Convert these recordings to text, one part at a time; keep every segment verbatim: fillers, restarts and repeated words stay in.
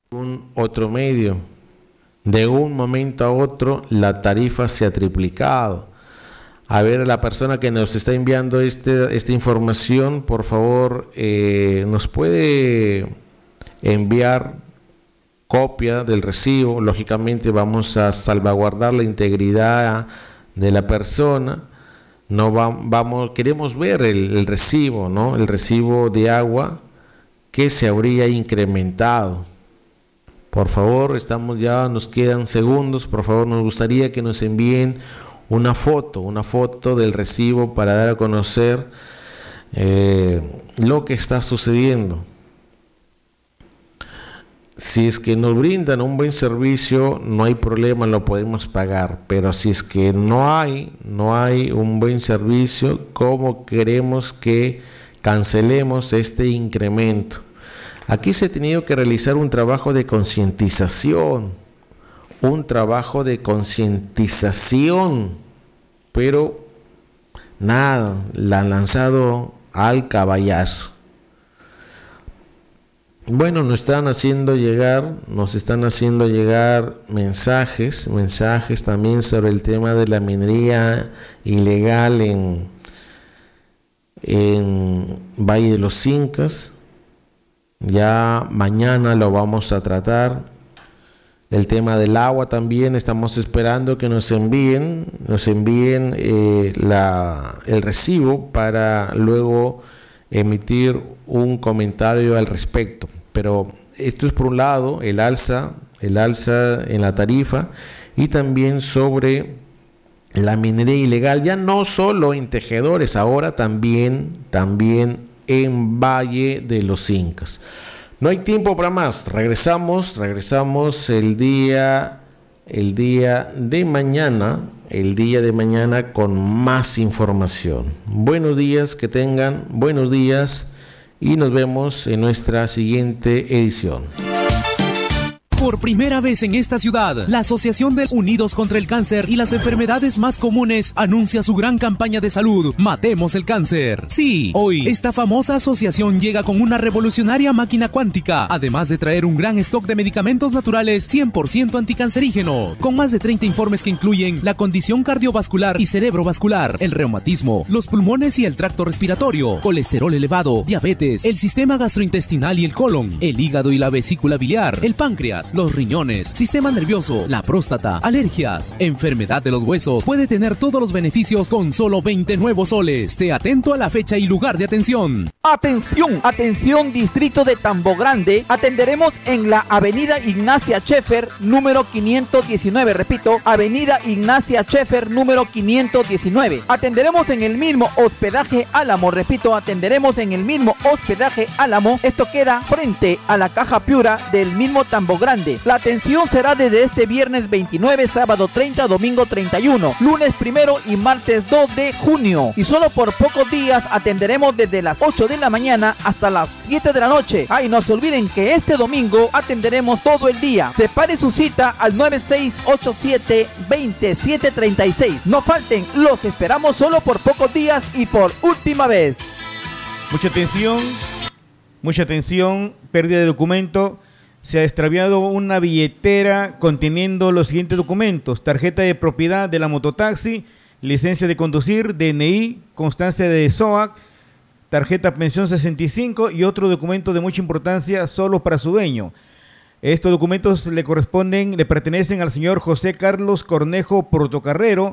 Un otro medio. De un momento a otro la tarifa se ha triplicado. A ver, la persona que nos está enviando este, esta información, por favor, eh, nos puede enviar copia del recibo. Lógicamente vamos a salvaguardar la integridad de la persona. No va, vamos, queremos ver el, el recibo, ¿no? El recibo de agua que se habría incrementado. Por favor, estamos ya, nos quedan segundos. Por favor, nos gustaría que nos envíen una foto, una foto del recibo para dar a conocer eh, lo que está sucediendo. Si es que nos brindan un buen servicio, no hay problema, lo podemos pagar. Pero si es que no hay, no hay un buen servicio, ¿cómo queremos que cancelemos este incremento? Aquí se ha tenido que realizar un trabajo de concientización, un trabajo de concientización, pero nada, la han lanzado al caballazo. Bueno, nos están haciendo llegar, nos están haciendo llegar mensajes, mensajes también sobre el tema de la minería ilegal en, en Valle de los Incas. Ya mañana lo vamos a tratar. El tema del agua también estamos esperando que nos envíen, nos envíen eh, la, el recibo para luego emitir un comentario al respecto. Pero esto es por un lado el alza, el alza en la tarifa y también sobre la minería ilegal, ya no solo en Tejedores, ahora también, también en Valle de los Incas. No hay tiempo para más. Regresamos, regresamos el día, el día de mañana, el día de mañana con más información. Buenos días, que tengan buenos días y nos vemos en nuestra siguiente edición. Por primera vez en esta ciudad, la Asociación de Unidos contra el Cáncer y las Enfermedades Más Comunes anuncia su gran campaña de salud, Matemos el Cáncer. Sí, hoy esta famosa asociación llega con una revolucionaria máquina cuántica, además de traer un gran stock de medicamentos naturales cien por ciento anticancerígeno, con más de treinta informes que incluyen la condición cardiovascular y cerebrovascular, el reumatismo, los pulmones y el tracto respiratorio, colesterol elevado, diabetes, el sistema gastrointestinal y el colon, el hígado y la vesícula biliar, el páncreas, los riñones, sistema nervioso, la próstata, alergias, enfermedad de los huesos. Puede tener todos los beneficios con solo veinte nuevos soles. Esté atento a la fecha y lugar de atención. Atención, atención distrito de Tambo Grande. Atenderemos en la avenida Ignacia Scheffer número quinientos diecinueve. Repito, avenida Ignacia Scheffer número quinientos diecinueve. Atenderemos en el mismo hospedaje Álamo. Repito, atenderemos en el mismo hospedaje Álamo. Esto queda frente a la caja Piura del mismo Tambo Grande. La atención será desde este viernes veintinueve, sábado treinta, domingo treinta y uno, lunes primero y martes dos de junio. Y solo por pocos días atenderemos desde las ocho de la mañana hasta las siete de la noche. Ay, no se olviden que este domingo atenderemos todo el día. Separe su cita al nueve seis ocho siete, dos siete tres seis. No falten, los esperamos solo por pocos días y por última vez. Mucha atención, mucha atención, pérdida de documento. Se ha extraviado una billetera conteniendo los siguientes documentos: tarjeta de propiedad de la mototaxi, licencia de conducir, D N I, constancia de S O A C, tarjeta pensión sesenta y cinco y otro documento de mucha importancia solo para su dueño. Estos documentos le corresponden, le pertenecen al señor José Carlos Cornejo Portocarrero,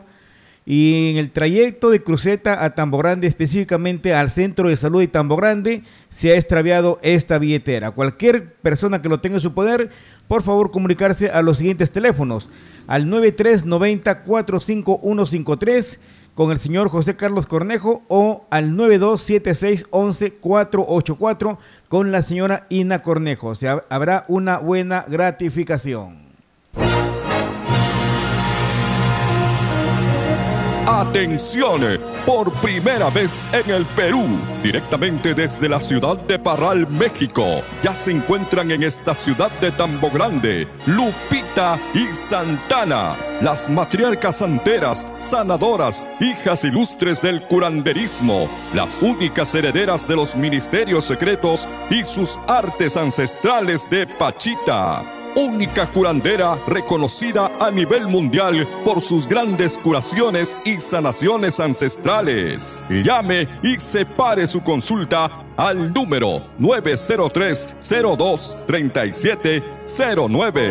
y en el trayecto de Cruceta a Tambo Grande, específicamente al Centro de Salud de Tambo Grande, se ha extraviado esta billetera. Cualquier persona que lo tenga en su poder, por favor comunicarse a los siguientes teléfonos: al nueve tres nueve cero, cuatro cinco uno cinco tres con el señor José Carlos Cornejo, o al nueve dos siete seis once cuatro ocho cuatro con la señora Ina Cornejo. O sea, habrá una buena gratificación. ¡Atención! por primera vez en el Perú, directamente desde la ciudad de Parral, México. Ya se encuentran en esta ciudad de Tambo Grande, Lupita y Santana, las matriarcas santeras, sanadoras, hijas ilustres del curanderismo, las únicas herederas de los ministerios secretos y sus artes ancestrales de Pachita. Única curandera reconocida a nivel mundial por sus grandes curaciones y sanaciones ancestrales. Llame y separe su consulta al número nueve cero tres, cero dos, tres siete cero nueve.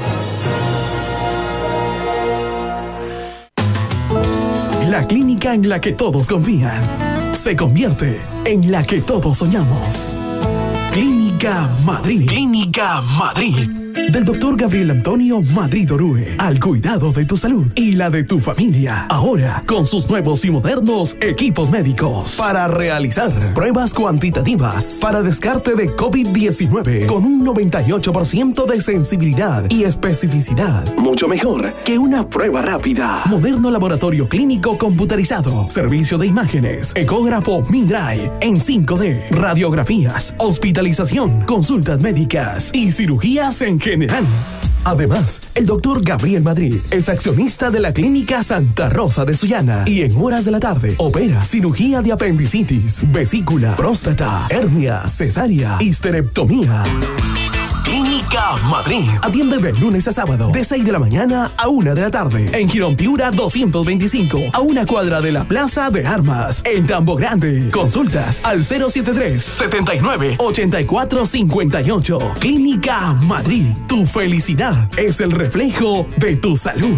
La clínica en la que todos confían se convierte en la que todos soñamos. Clínica Madrid. Clínica Madrid. Del doctor Gabriel Antonio Madrid Orue, al cuidado de tu salud y la de tu familia. Ahora, con sus nuevos y modernos equipos médicos para realizar pruebas cuantitativas para descarte de COVID diecinueve con un noventa y ocho por ciento de sensibilidad y especificidad. Mucho mejor que una prueba rápida. Moderno laboratorio clínico computarizado. Servicio de imágenes. Ecógrafo Mindray en cinco D. Radiografías. Hospitalización. Consultas médicas y cirugías en general. Además, el doctor Gabriel Madrid es accionista de la Clínica Santa Rosa de Sullana y en horas de la tarde opera cirugía de apendicitis, vesícula, próstata, hernia, cesárea, histerectomía. Clínica Madrid. Atiende de lunes a sábado, de seis de la mañana a una de la tarde. En Girón Piura doscientos veinticinco, a una cuadra de la Plaza de Armas. En Tambo Grande. Consultas al cero setenta y tres, setenta y nueve, ochenta y cuatro cincuenta y ocho. Clínica Madrid. Tu felicidad es el reflejo de tu salud.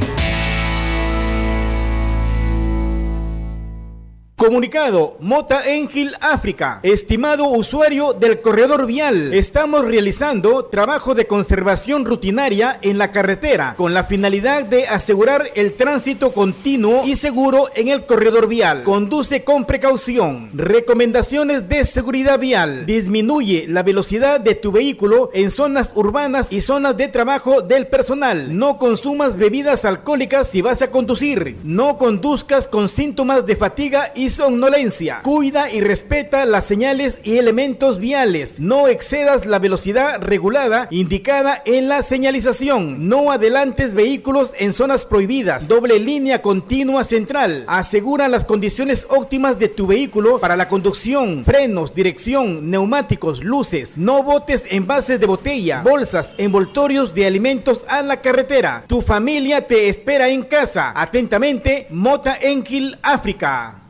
Comunicado, Mota Engil África. Estimado usuario del corredor vial, estamos realizando trabajo de conservación rutinaria en la carretera con la finalidad de asegurar el tránsito continuo y seguro en el corredor vial. Conduce con precaución. Recomendaciones de seguridad vial. Disminuye la velocidad de tu vehículo en zonas urbanas y zonas de trabajo del personal. No consumas bebidas alcohólicas si vas a conducir. No conduzcas con síntomas de fatiga y somnolencia. Cuida y respeta las señales y elementos viales. No excedas la velocidad regulada indicada en la señalización. No adelantes vehículos en zonas prohibidas. Doble línea continua central. Asegura las condiciones óptimas de tu vehículo para la conducción. Frenos, dirección, neumáticos, luces. No botes envases de botella, bolsas, envoltorios de alimentos a la carretera. Tu familia te espera en casa. Atentamente, Mota Engil África.